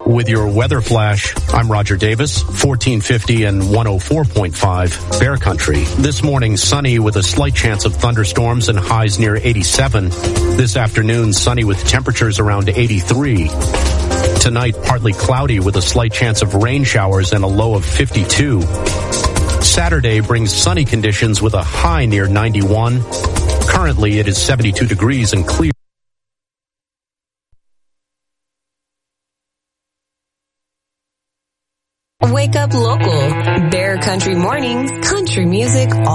With your weather flash, I'm Roger Davis, 1450 and 104.5 Bear Country. This morning, sunny with a slight chance of thunderstorms and highs near 87. This afternoon, sunny with temperatures around 83. Tonight, partly cloudy with a slight chance of rain showers and a low of 52. Saturday brings sunny conditions with a high near 91. Currently, it is 72 degrees and clear. Wake up local. Bear Country Mornings, country music all